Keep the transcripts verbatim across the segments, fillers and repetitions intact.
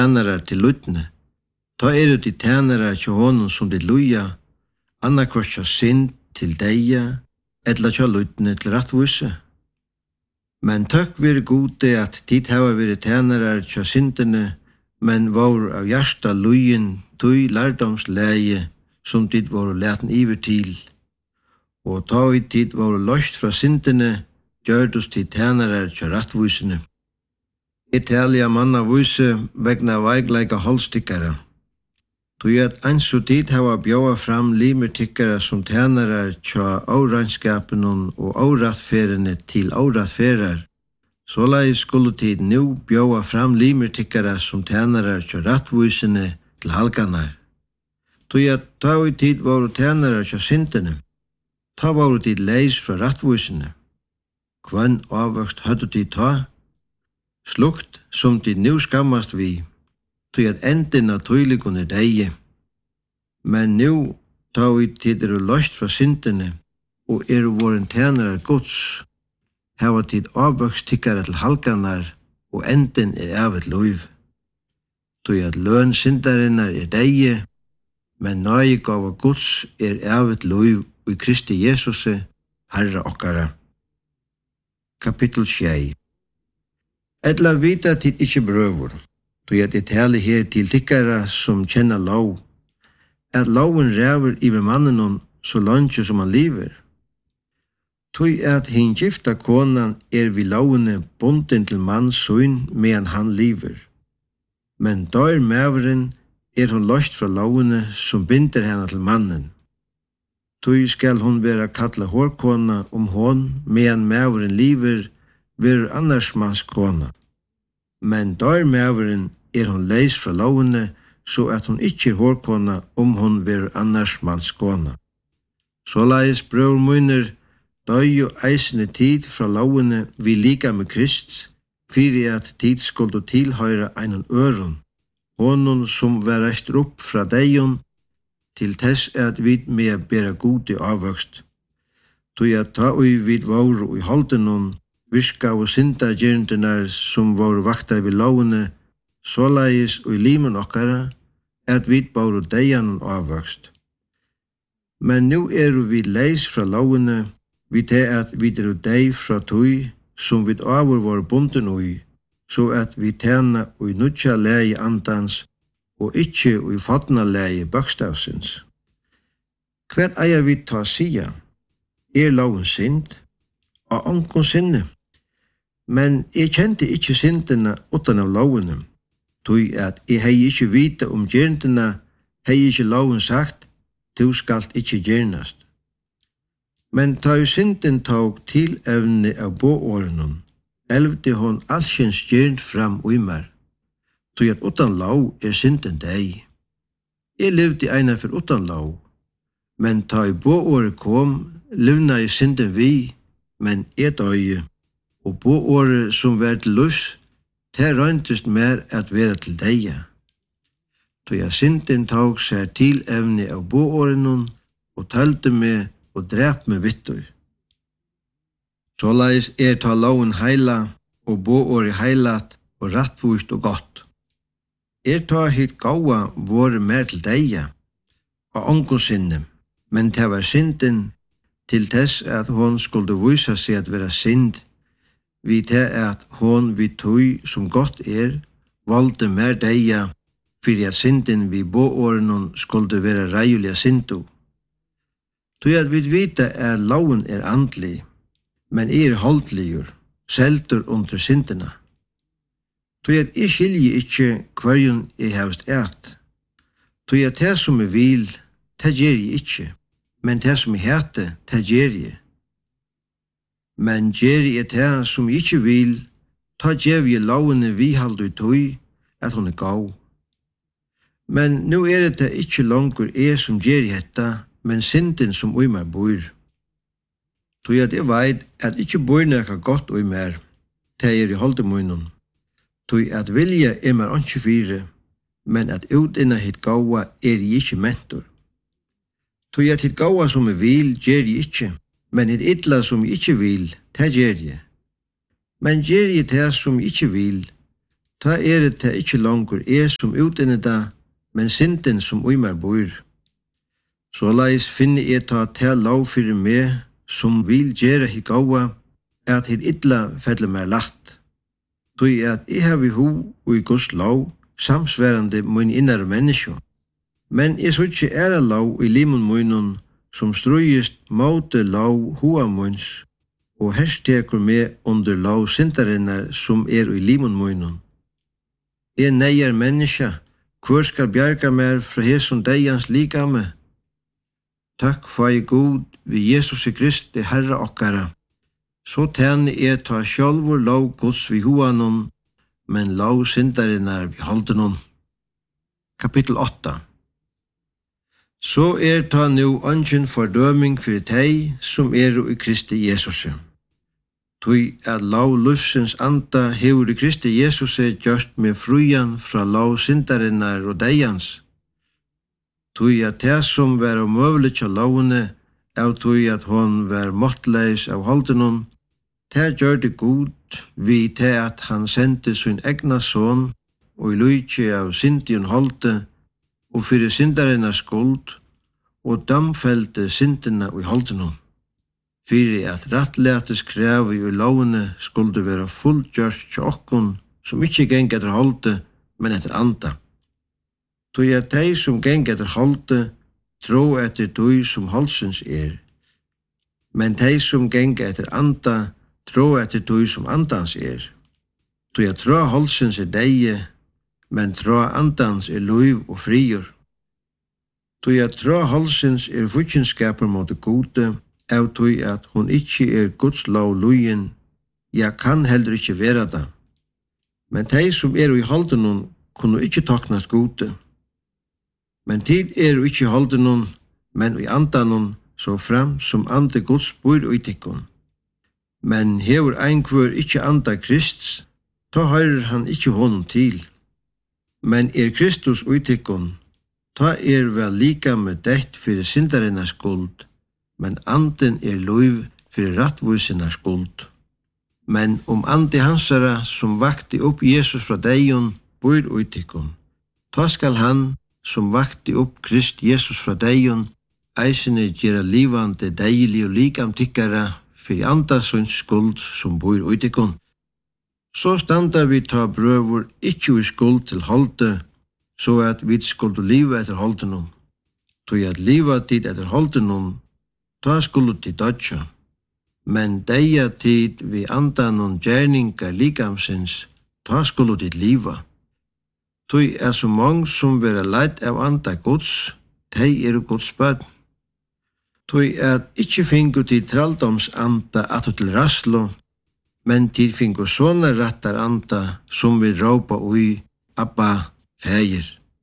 tænarar til luttne. Ta er de tænarar til honom som de luja, annarkvart tja synd til deia, etla tja luttne til rattvuse. Men takk vire gode at tid hava vire tænarar tja syndene, men var av hjärsta lujen tui lærdomsleie som tid var leten iver til. Og ta i tid var lost fra syndene, gjørdus til tænarar tja rattvusene. Italia manna vuse vegna veikleika holstikkara. Tui at eins og tid hava bjóa fram limertikkara som tænarar tja áranskapenun og áratferene til áratferar. Såleis skulle tid nu bjóa fram limertikkara som tænarar tja rattvusene til halganar. Tui at ta i tid var tænarar tja syndene. Ta var tid leis fra rattvusene. Kvann avvøkst høttu tid ta? Slukt som tid nu skammast vi, tui at enden av tøyligunne deie. Men nu ta vi tid er lost fra syndene, og er våren tænarar gods, hava tid avvøkst tikkara til halganar, og enden er evet luiv. Tui at løn syndarinnar er deie, men nøye gava gods er evet luiv i Kristi Jesuse, Herre okkara. Kapitel tjei. Etla vita tid ikkje brøvur, tui at et hele her til tikkara som kjenna lov, at loven ræver iver mannen så langt som han lever. Tui at hin gifta konan er vi lovene bunden til manns søyn medan han lever. Men dør mæveren er hun lost fra lovene som binder henne til mannen. Tui skal hun være kalla hårkona om hon medan mæveren lever ver annars manns kona. Men dør mæveren er hun leis fra lovene, så at hun ikke er hårkona om hun ver annars manns kona. Såleis brøver munner, døy jo eisende tid fra lovene vi lika med Krist, fyrir at tid skulle tilhøyre einan øron, honom som var reist opp fra deion, til tess at vi med bera gode avvøkst. Tui at ta ui vid vauru i holdenon, virka og synda gjerndinnar som var vaktar vi lovene, såleis og i limen okkara, at vi bauru deian avvøkst. Men nu er vi leis fra lovene, vi te at vi er dei fra tui, som vi avur var bunden ui, så at vi tjena ui nutja leie andans, og ikkje ui fatna leie bøkstavsins. Hver eier vi ta sia? Er loven synd? Og ankon sinne? Men jeg kjente ikkje syndene utan av lovene, tui at jeg hei ikkje vita om gjerndina, hei ikkje loven sagt, du skalt ikkje gjernast. Men ta jo synden tog til evne av båårenon, elvde hon allsjens gjernd fram uimar, tui at utan lov er synden deg. Jeg levde eina for utan lov, men ta i bååret kom, levna i synden vi, men er døye, og bååret som var til lus, det røyntest mer at være til deia. Tui at synden tog seg til evne av båårenon, og talte med og drep med vittur. Såleis er ta loven heila, og bååret heilat, og rattvust og godt. Er ta hitt gaua våre mer til deia, og ongon sinne, men det var synden til tess at hon skulle vysa seg at være synd, vi til at hon vi tøy som godt er, valde mer deia, fyrir at synden vi båårenon skulle være reiuliga syndu. Tøy at vi vita at loven er andlig, men er holdligur, seldur under syndina. Tøy at jeg skilje ikkje hverjun jeg hevst eit. Tøy at det som jeg vil, det gjer jeg ikkje, men det som jeg hete, det gjer jeg. Men gjer jeg det som jeg ikkje vil, ta gjev jeg lovene vi halde i tøy, at hon er gav. Men nu er det ikkje langur jeg som gjer jeg hetta, men synden som ui meg bor. Tøy at jeg veit at ikkje bor nekka godt ui mer, det er i holde munnen. Tøy at vilja er mer anki fire, men at utinna hitt gaua er jeg ikkje mentor. Tøy at hitt gaua som jeg vil, gjer jeg ikkje, men hitt illa som jeg ikkje vil, det gjer jeg. Men gjer jeg det som jeg ikkje vil, Ta er det ta ikkje langur er som utinne da, men synden som uimar bor. Såleis finne jeg ta til lov fyrir meg, som vil gjere hi gaua, at hit illa felle mer latt. Tui at jeg har vi ho og i Guds lov, samsværande mun innare menneskjo. Men jeg så ikke æra lov i limon munnen, som strøyest måte lov hoa munns, og herstekur med under lov sindarinnar som er i limon munnen. Jeg neier menneska, hvor skal bjarga mer fra hesson deians likame? Takk for jeg god ved Jesus Kristi Herre okkara. Så tjene jeg ta sjálvur lov Guds vi hoanon, men lov sindarinnar vi holdenon. Kapittel åtta. Så er ta nu ønsken fordøming for teg som er i Kristi Jesus. Tui at lov lufsens anda hevur i Kristi Jesus gjørst med frujan fra lov sindarinnar og deians. Tui at det som var omøvelig til lovene, av tui at hon var måttleis av holdenon, det gjør det god vi til at han sendte sin egna son og i lykje av sindion holde og fyrir sindarinnar skuld og damfelte sindina i holdenon. Fyrir at rattletes krev i lovene skulle være fullgjørst til okkon som ikkje geng etter holde, men etter anda. Tui at dei som geng etter holde, tro etter dui som holdsens er. Men dei som geng etter anda, tro etter dui som andans er. Tui at tro holdsens er deie, men tro andans er luiv og friur. Tui at tro holdsens er futjenskaper mot det gode, av tui at hon ikkje er Guds lov luien, ja kan heller ikkje vera det. Men dei som er i holdenon kunne ikkje taknast gode. Men tid er ikkje i holdenon, men i andanon, så fram som ande Guds bor utikkon. Men hever einkvør ikkje anda Krist, ta høyrer han ikkje honom til. Men er Kristus utikkon, ta er vel lika med dett fyrir sindarinnas skuld, men anden er luiv fyrir rattvusinnar skuld. Men om ande hansara som vakti upp Jesus fra deion bor utikkon, ta skal han som vakti upp Krist Jesus fra deion, eisene gjerra livande deilig og likam tykkara fyrir andasund skuld som bor utikkon. Så standa vi ta brøvur ikkje i skuld til holde, så at vi skuldu liva etter holdenom. Tog at liva tid etter holdenom, ta skuldu til dødja. Men deia tid vi andanon gjerningar likamsins, ta skuldu til liva. Tog er så mange som vera leit av anda Guds, tei er Guds bønn. Tog at ikkje fingu til traldoms anda at til raslo, men til fingu sånne rattar anda som vi råpa ui, Abba, Fægir.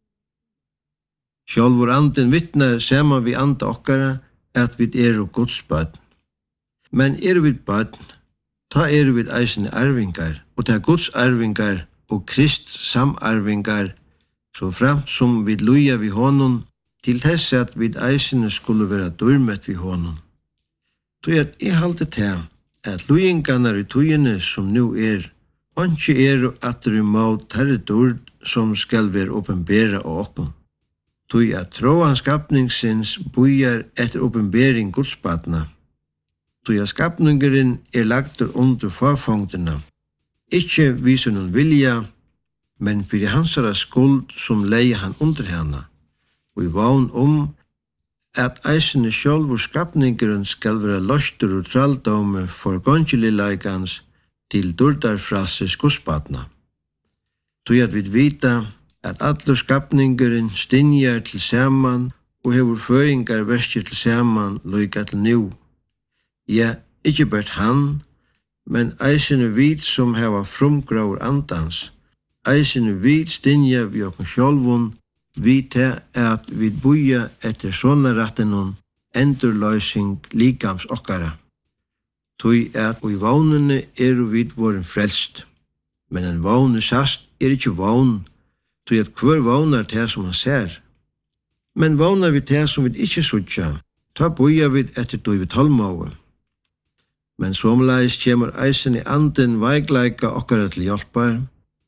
Sjálvur anden vittnar saman vi anda okkara at vi er Guds bønn. Men er vi bønn, ta er vi eisne arvingar, og ta Guds arvingar og Krist samarvingar, så framt som vi luja vi honom, til þess at vi eisne skulle vera durmet vi honom. Tog at jeg halte til at lujingarnar i tujene som nu er, Anki er at du må tarre dord som skal være åpenbæra av okkom. Tui at tråan skapningsins bujar etter åpenbæring gudsbatna. Tui at skapningeren er lagtur under forfangtena. Ikkje viser noen vilja, men fyrir hansara skuld som leie han under hana. Og i vagn om at eisene sjálfur skapningeren skal være løstur og traldome for gongelileikans til durdarfralses gudsbatna. Tui at vi vita at allur skapningeren stinjar til saman og hefur føingar verskir til saman loika til nú. Ja, ikkje bært han, men eisene vit som heva frumgraur andans, eisene vit stinja vi okkur sjálfun, vita at vi buja etter sånne rattenon endurløysing likams okkara. Tui at og i vaunene er vi voren frelst, men en vaune sast er ikkje vaun, tui at hver vaunar det som han ser. Men vaunar vi det som vi ikkje sutja, ta buja vi etter tui vi tolmove. Men somleis kjemur eisen i anden veikleika okkara til hjelpar,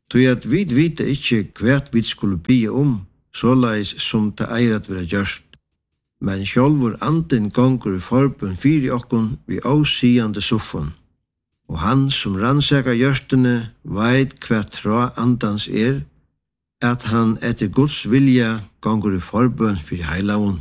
Tog at vi vite ikke hvert vi skulle bie om, såleis som det eier at være gjørst. Men sjálvur anden gongur i forbund fyri okkun vi åsigande suffon. Og han som rannsaka hjørstene veit hva tra andans er, at han etter Guds vilja gongur i forbund fyri heilavun.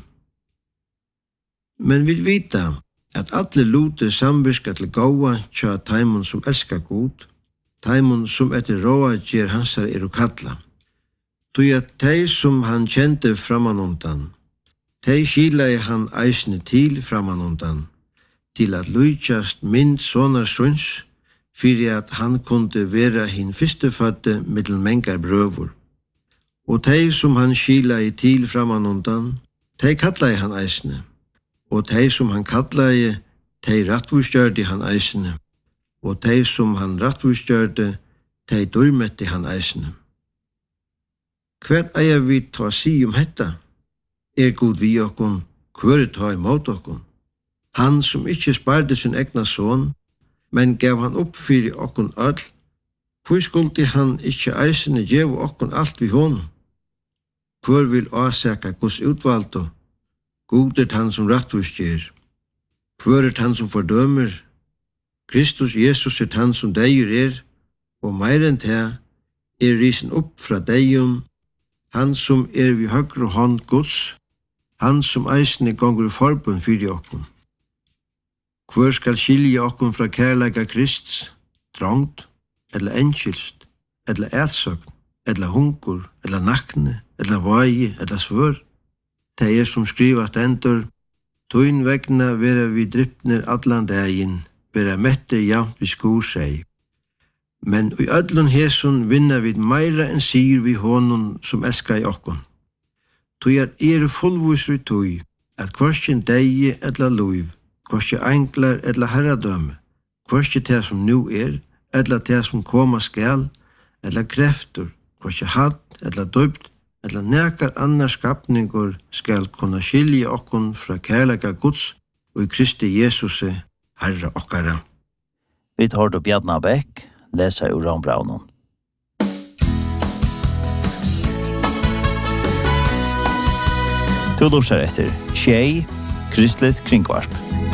Men vi vita at alle luter samvirka til gåa tja taimon som elskar Gud, taimon som etter råa gjer hansar er å kalla. Tui at tei som han kjente framanundan, tei skilai han eisne til framanundan, til at lujtjast mynd sonar sunns, fyrir at han kunde vera hin fyrstefødde middel mengar brøvur. Og tei som han skilai til framanundan, tei kallai han eisne, og tei som han kallai, tei rattvusgjørdi han eisne, og tei som han rattvusgjørdi, tei durmetti han eisne. Hva eier vi ta si om hetta? Er god vi okkon, hver ta imot okkon? Han som ikkje sparde sin egna son, men gav han opp fyrir okkon öll, hvor skuldi han ikkje eisene gjev okkon alt vi hon? Hver vil åsaka Guds utvaldo? God er han som rattvusgjer. Hver er han som fordømer? Kristus Jesus er han som deier er, og meir enn te er risen opp fra deion, han som er vi høgre hånd Guds, han som eisne gonger i forbund fyrir okkon. Hvor skal skilja okkon fra kærleika Krist, trångt, eller enkilst, eller ætsøgn, eller hungur, eller nakne, eller vagi, eller svør? Det er som skrivast endur, tøyn vegna vera vi drypner allan daginn, vera mette jamt vi skur seg. Men i ödlun hesun vinna vi meira enn sigur vi honum som elskar i okkon. Tøy er er fullvusri tøy, at kvarskjen deigi eller luiv, kvarskje enklar eller herradøme, kvarskje det som nu er, eller det som koma skal, eller kreftur, kvarskje hatt eller døypt, eller nekar annar skapningur skal kunna skilja okkon fra kærleika Guds og i Kristi Jesuse, Herre okkara. Vi tar då Bjarna Bæk, lesa ur Rambraunen. Du lurer etter Tjei, Kristelig Kringvarp.